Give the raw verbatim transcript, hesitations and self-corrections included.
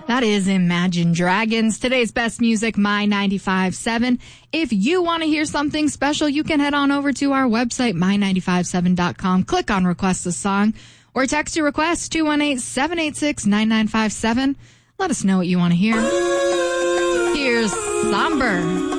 That is Imagine Dragons. Today's best music, My ninety-five point seven. If you want to hear something special, you can head on over to our website, my nine five seven dot com. Click on Request a Song or text your request, two one eight, seven eight six, nine nine five seven. Let us know what you want to hear. Here's Somber.